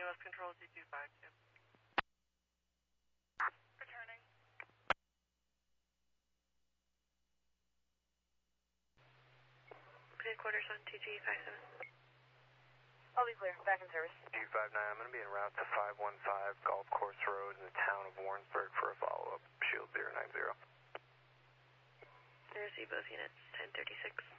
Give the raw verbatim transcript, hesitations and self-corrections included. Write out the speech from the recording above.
West Control, G two five two. Returning. Clear quarters on T G five seven. I'll be clear. Back in service. G five nine, I'm going to be en route to five one five Golf Course Road in the town of Warrensburg for a follow-up. Shield zero nine zero. There's both units, ten thirty-six.